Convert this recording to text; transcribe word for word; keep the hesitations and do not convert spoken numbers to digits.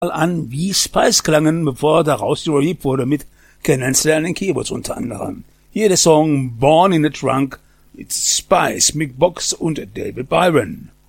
an, wie Spice klangen, bevor daraus die Relief wurde, mit kennenlernen Keyboards unter anderem. Hier der Song Born in the Trunk mit Spice, Mick Box und David Byron.